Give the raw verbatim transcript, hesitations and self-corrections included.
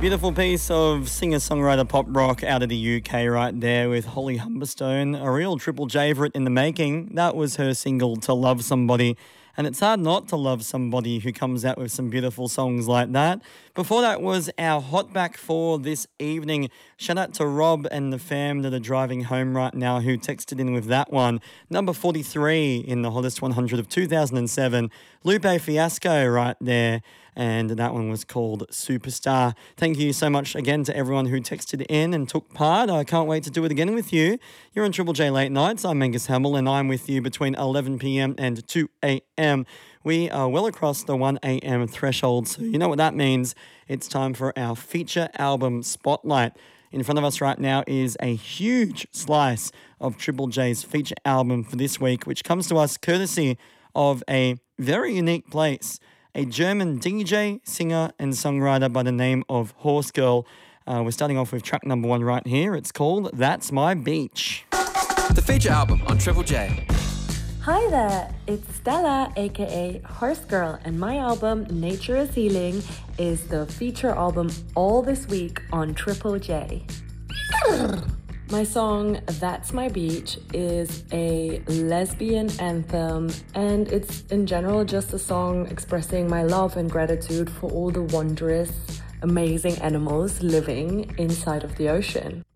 Beautiful piece of singer-songwriter pop rock out of the U K right there with Holly Humberstone, a real Triple J for it in the making. That was her single, To Love Somebody. And it's hard not to love somebody who comes out with some beautiful songs like that. Before that was our hot back for this evening. Shout out to Rob and the fam that are driving home right now who texted in with that one. Number forty-three in the hottest one hundred of two thousand seven. Lupe Fiasco right there. And that one was called Superstar. Thank you so much again to everyone who texted in and took part. I can't wait to do it again with you. You're on Triple J Late Nights. I'm Angus Hamill and I'm with you between eleven p.m. and two a.m. We are well across the one a.m. threshold, so you know what that means. It's time for our feature album spotlight. In front of us right now is a huge slice of Triple J's feature album for this week, which comes to us courtesy of a very unique place. A German D J, singer and songwriter by the name of Horse Girl. Uh, we're starting off with track number one right here. It's called That's My Beach. The feature album on Triple J. Hi there, it's Stella, aka Horse Girl, and my album Nature is Healing is the feature album all this week on Triple J. My song, That's My Beach, is a lesbian anthem, and it's in general just a song expressing my love and gratitude for all the wondrous, amazing animals living inside of the ocean.